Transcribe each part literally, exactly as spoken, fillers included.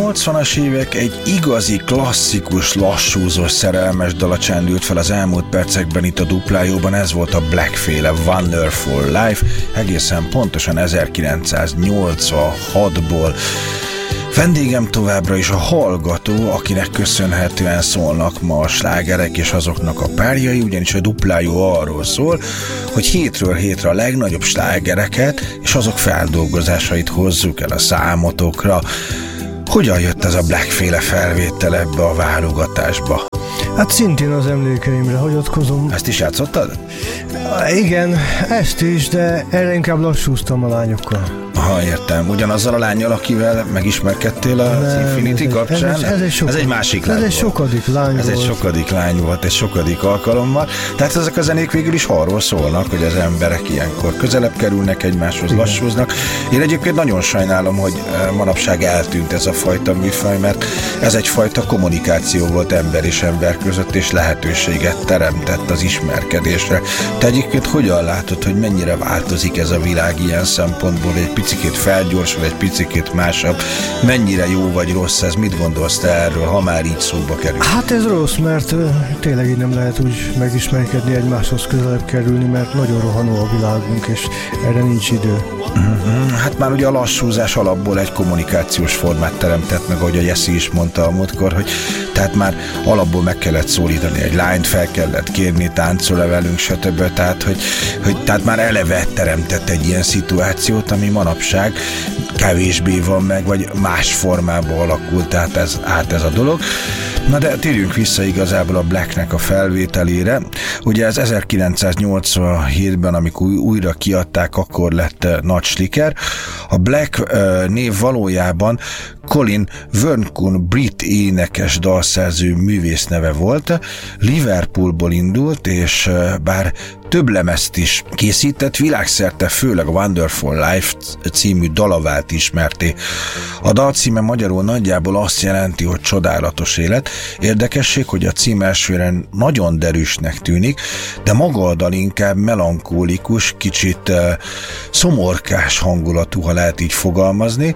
nyolcvanas évek egy igazi, klasszikus, lassúzós, szerelmes dala csendült fel az elmúlt percekben itt a Duplájóban. Ez volt a Black-féle Wonderful Life, egészen pontosan ezerkilencszáznyolcvanhatból. Vendégem továbbra is a hallgató, akinek köszönhetően szólnak ma a slágerek és azoknak a párjai, ugyanis a Duplájó arról szól, hogy hétről hétre a legnagyobb slágereket és azok feldolgozásait hozzuk el a számotokra. Hogyan jött ez a Black-féle felvétel ebbe a válogatásba? Hát szintén az emlékeimre hagyatkozom. Ezt is játszottad? Igen, ezt is, de erre inkább lassúztam a lányokkal. Aha, értem. Ugyanazzal a lánnyal, akivel megismerkedtél az nem, Infinity ez kapcsán? Ez, ez, egy sokadik, ez egy másik lány Ez egy sokadik lány Ez volt. egy sokadik lány volt, egy sokadik alkalommal. Tehát ezek a zenék végül is arról szólnak, hogy az emberek ilyenkor közelebb kerülnek egymáshoz, lassúznak. Én egyébként nagyon sajnálom, hogy manapság eltűnt ez a fajta műfaj, mert ez egyfajta kommunikáció volt ember és ember között, és lehetőséget teremtett az ismerkedésre. Te egyébként hogyan látod, hogy mennyire változik ez a világ ilyen szempontból, egy picikét felgyorsul, egy picikét másabb? Mennyire jó vagy rossz ez? Mit gondolsz te erről, ha már így szóba kerül? Hát ez rossz, mert uh, tényleg így nem lehet úgy megismerkedni, egymáshoz közelebb kerülni, mert nagyon rohanó a világunk, és erre nincs idő. Uh-huh. Hát már ugye a lassúzás alapból egy kommunikációs formát teremtett meg, ahogy a Jessy is mondta a múltkor, hogy tehát már alapból meg kellett szólítani egy lányt, fel kellett kérni, táncol-e velünk, stb. Tehát, hogy, hogy tehát már eleve teremtett egy ilyen szituációt, ami manapság kevésbé van meg, vagy más formában alakult tehát ez, át ez a dolog. Na de térjünk vissza igazából a Blacknek a felvételére. Ugye ez ezerkilencszáznyolcvanhétben, amikor újra kiadták, akkor lett nagy sliker. A Black uh, név valójában Colin Verncunn brit énekes, dalszerző, művész neve volt. Liverpoolból indult, és uh, bár több lemezt is készített, világszerte főleg a Wonderful Life című dala vált ismerté. A dal címe magyarul nagyjából azt jelenti, hogy csodálatos élet. Érdekesség, hogy a cím elsőre nagyon derűsnek tűnik, de maga a dal inkább melankólikus, kicsit uh, szomorkás hangulatú, ha lehet így fogalmazni.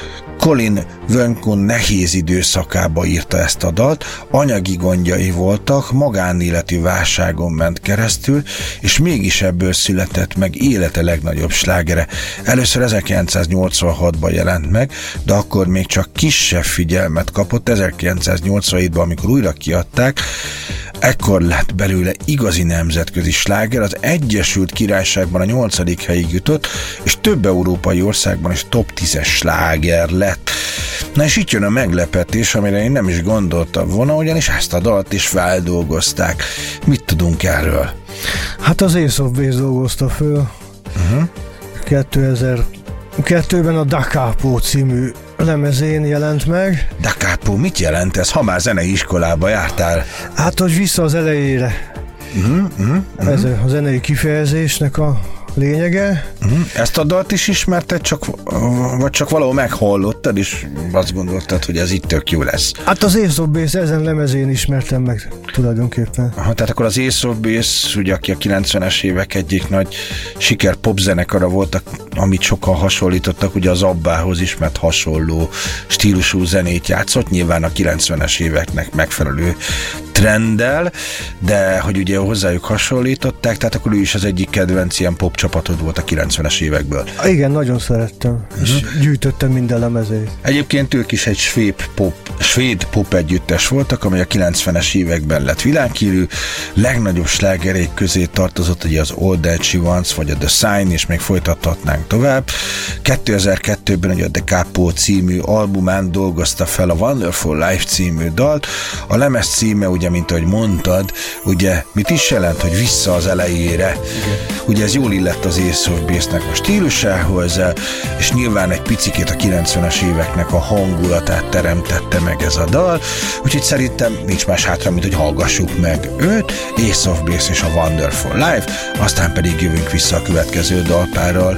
Colin Verncunn nehéz időszakába írta ezt a dalt, anyagi gondjai voltak, magánéleti válságon ment keresztül, és mégis ebből született meg élete legnagyobb slágere. Először ezerkilencszáznyolcvanhatban jelent meg, de akkor még csak kisebb figyelmet kapott. ezerkilencszáznyolcvanhétben, amikor újra kiadták, ekkor lett belőle igazi nemzetközi sláger, az Egyesült Királyságban a nyolcadik helyig jutott, és több európai országban is top tízes sláger lett. Na és itt jön a meglepetés, amire én nem is gondoltam volna, ugyanis ezt a dalt is feldolgozták. Mit tudunk erről? Hát az Ace of Base dolgozta föl. Uh-huh. kétezer-kettőben a Da Capo című lemezén jelent meg. Da Capo, mit jelent ez, ha már zenei iskolába jártál? Hát, hogy vissza az elejére. Uh-huh, uh-huh, uh-huh. Ez a zenei kifejezésnek a lényege. Uh-huh. Ezt a dalt is ismerted, csak, vagy csak valahol meghallottad, és azt gondoltad, hogy ez itt tök jó lesz? Hát az Ace of Base ezen lemezén ismertem meg tulajdonképpen. Aha, tehát akkor az Ace of Base, ugye, aki a kilencvenes évek egyik nagy siker popzenekara voltak, amit sokan hasonlítottak, ugye az Abbához is, mert hasonló stílusú zenét játszott, nyilván a kilencvenes éveknek megfelelő trenddel, de hogy ugye hozzájuk hasonlították, tehát akkor ő is az egyik kedvenc ilyen pop csapatod volt a kilencvenes évekből. Uh-huh. Igen, nagyon szerettem, uh-huh. és gyűjtöttem minden lemezét. Egyébként ők is egy svéd pop, svéd pop együttes voltak, amely a kilencvenes években lett világhírű. Legnagyobb slágereik közé tartozott ugye az All That She Wants, vagy a The Sign, és még folytathatnánk tovább. kétezer-kettőben ugye a Da Capo című albumán dolgozta fel a Wonderful Life című dalt. A lemez címe, ugye, mint ahogy mondtad, ugye mit is jelent, hogy vissza az elejére. Igen. Ugye ez jól illett az Ace of Base-nek a stílusához, és nyilván egy picikét a kilencvenes éveknek a hangulatát teremtette meg ez a dal, úgyhogy szerintem nincs más hátra, mint hogy hallgassuk meg őt, Ace of Base és a Wonderful Life, aztán pedig jövünk vissza a következő dalpárral.